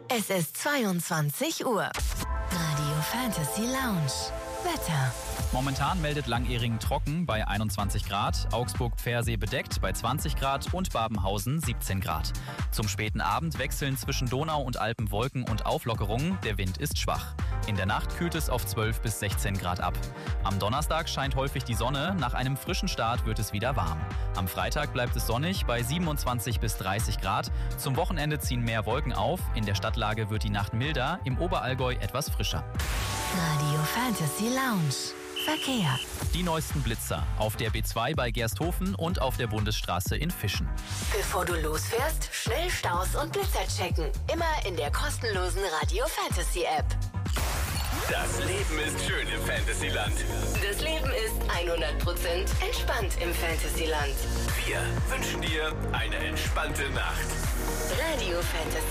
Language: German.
Es ist 22 Uhr. Radio Fantasy Lounge. Wetter. Momentan meldet Langeringen trocken bei 21 Grad, Augsburg-Pfersee bedeckt bei 20 Grad und Babenhausen 17 Grad. Zum späten Abend wechseln zwischen Donau und Alpen Wolken und Auflockerungen, der Wind ist schwach. In der Nacht kühlt es auf 12 bis 16 Grad ab. Am Donnerstag scheint häufig die Sonne, nach einem frischen Start wird es wieder warm. Am Freitag bleibt es sonnig bei 27 bis 30 Grad. Zum Wochenende ziehen mehr Wolken auf, in der Stadtlage wird die Nacht milder, im Oberallgäu etwas frischer. Radio Fantasy Lounge. Verkehr. Die neuesten Blitzer auf der B2 bei Gersthofen und auf der Bundesstraße in Fischen. Bevor du losfährst, schnell Staus und Blitzer checken. Immer in der kostenlosen Radio Fantasy App. Das Leben ist schön im Fantasyland. Das Leben ist 100% entspannt im Fantasyland. Wir wünschen dir eine entspannte Nacht. Radio Fantasy.